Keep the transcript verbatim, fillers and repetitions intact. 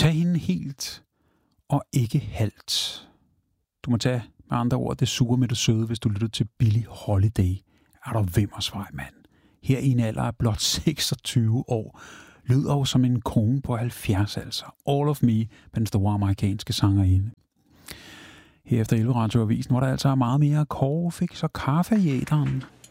Tag hende helt og ikke halvt. Du må tage med andre ord det sure med det søde, hvis du lytter til Billie Holiday. Er der vimmersvej, mand. Her i en alder af blot seksogtyve år, lyder jo som en kone på halvfjerds, altså. All of Me, den store amerikanske sangerinde. Her efter elleve Radioavisen, hvor der altså er meget mere korfix og kaffe i æteren.